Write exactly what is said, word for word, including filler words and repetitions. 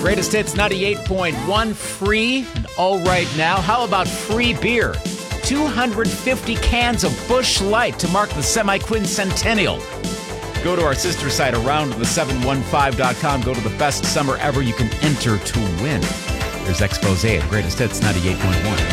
Greatest Hits ninety-eight point one free and all right now. How about free beer? two hundred fifty cans of Busch Light to mark the semi-quincentennial. Go to our sister site around the seven one five dot com. Go to the best summer ever. You can enter to win. Here's Expose at Greatest Hits ninety-eight point one.